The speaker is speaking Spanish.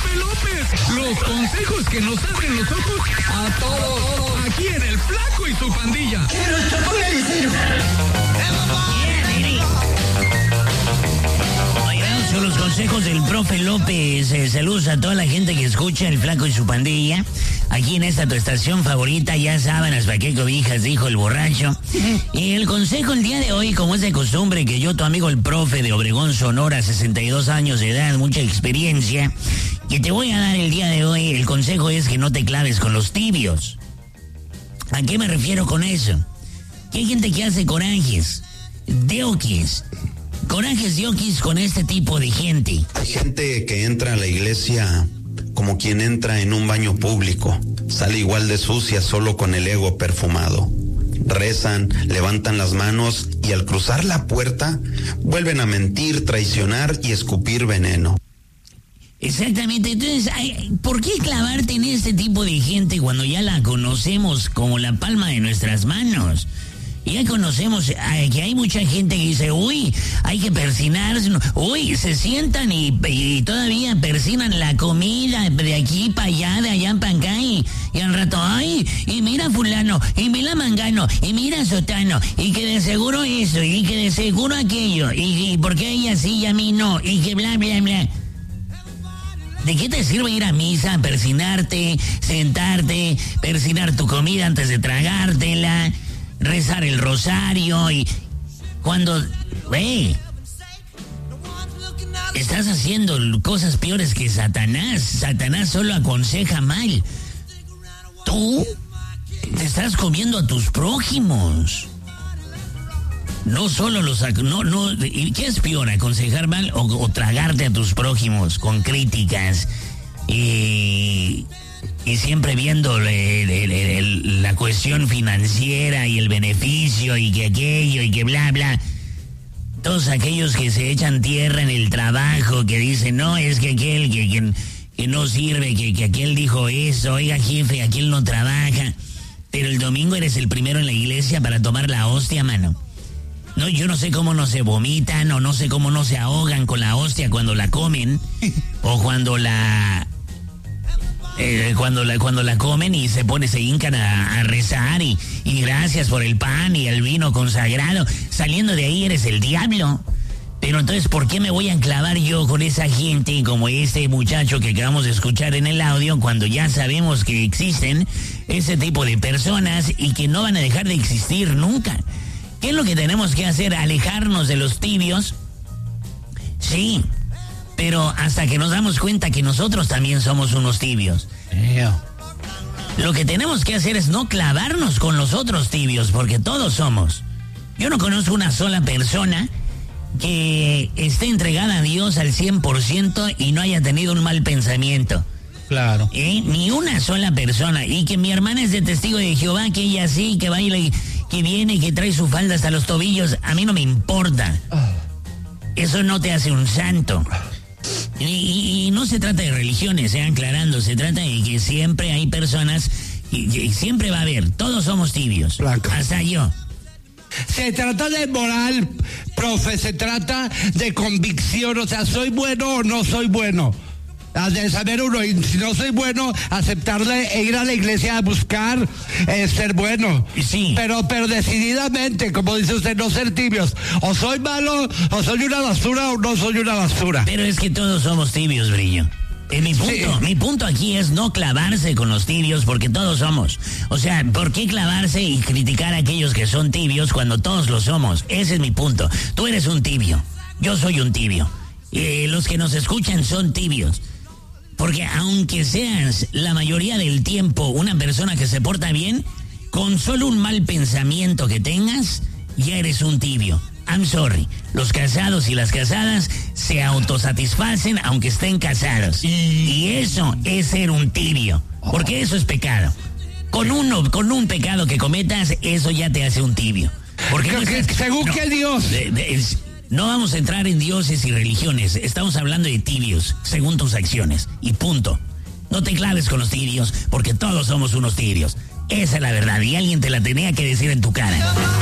profe López. Los consejos que nos abren los ojos a todos. Aquí en El Flaco y su pandilla. Son los consejos del profe López. Saludos a toda la gente que escucha El Flaco y su pandilla. Aquí en esta tu estación favorita, ya sábanas, pa' qué cobijas, dijo el borracho. Y el consejo el día de hoy, como es de costumbre, que yo, tu amigo el profe de Obregón, Sonora, 62 años de edad, mucha experiencia, que te voy a dar el día de hoy, el consejo es que no te claves con los tibios. ¿A qué me refiero con eso? Que hay gente que hace corajes, corajes de oquis con este tipo de gente. Hay gente que entra a la iglesia como quien entra en un baño público. Sale igual de sucia, solo con el ego perfumado. Rezan, levantan las manos y al cruzar la puerta vuelven a mentir, traicionar y escupir veneno. Exactamente, entonces, ¿por qué clavarte en este tipo de gente cuando ya la conocemos como la palma de nuestras manos? Ya conocemos que hay mucha gente que dice, uy, hay que persinarse, uy, se sientan y todavía persinan la comida de aquí para allá, de allá para acá, y al rato, ay, y mira fulano, y mira mangano, y mira sotano, y que de seguro eso, y que de seguro aquello, y por qué ella sí y a mí no, y que bla, bla, bla. ¿De qué te sirve ir a misa, persinarte, sentarte, persinar tu comida antes de tragártela, rezar el rosario y cuando, estás haciendo cosas peores que Satanás? Satanás solo aconseja mal. Tú te estás comiendo a tus prójimos. No solo ¿y qué es peor, aconsejar mal o tragarte a tus prójimos con críticas y siempre viendo la cuestión financiera y el beneficio y que aquello y que bla, bla? Todos aquellos que se echan tierra en el trabajo, que dicen, no, es que aquel que no sirve, que aquel dijo eso, oiga jefe, aquel no trabaja, pero el domingo eres el primero en la iglesia para tomar la hostia, mano. No, yo no sé cómo no se vomitan o no sé cómo no se ahogan con la hostia cuando la comen o cuando la comen y se hincan a rezar y gracias por el pan y el vino consagrado. Saliendo de ahí eres el diablo. Pero entonces, ¿por qué me voy a enclavar yo con esa gente como este muchacho que acabamos de escuchar en el audio cuando ya sabemos que existen ese tipo de personas y que no van a dejar de existir nunca? ¿Qué es lo que tenemos que hacer? ¿Alejarnos de los tibios? Sí, pero hasta que nos damos cuenta que nosotros también somos unos tibios. Lo que tenemos que hacer es no clavarnos con los otros tibios, porque todos somos. Yo no conozco una sola persona que esté entregada a Dios al 100% y no haya tenido un mal pensamiento. Claro. Ni una sola persona. Y que mi hermana es de testigo de Jehová, que ella sí, que baila y que viene, que trae su falda hasta los tobillos. A mí no me importa. Eso no te hace un santo. Y no se trata de religiones, aclarando, se trata de que siempre hay personas, y siempre va a haber, todos somos tibios, Blanco. Hasta yo. Se trata de moral, profe, se trata de convicción, o sea, ¿soy bueno o no soy bueno? De saber uno, y si no soy bueno, aceptarle e ir a la iglesia a buscar ser bueno. Sí. Pero decididamente, como dice usted, no ser tibios. O soy malo, o soy una basura, o no soy una basura. Pero es que todos somos tibios, Brillo. Mi punto aquí es no clavarse con los tibios, porque todos somos. O sea, ¿por qué clavarse y criticar a aquellos que son tibios cuando todos lo somos? Ese es mi punto. Tú eres un tibio, yo soy un tibio. Los que nos escuchan son tibios. Porque aunque seas la mayoría del tiempo una persona que se porta bien, con solo un mal pensamiento que tengas, ya eres un tibio. I'm sorry. Los casados y las casadas se autosatisfacen aunque estén casados. Y eso es ser un tibio. Porque eso es pecado. Con un pecado que cometas, eso ya te hace un tibio. Porque ¿qué Dios? No vamos a entrar en dioses y religiones. Estamos hablando de tibios, según tus acciones. Y punto. No te claves con los tibios, porque todos somos unos tibios. Esa es la verdad, y alguien te la tenía que decir en tu cara.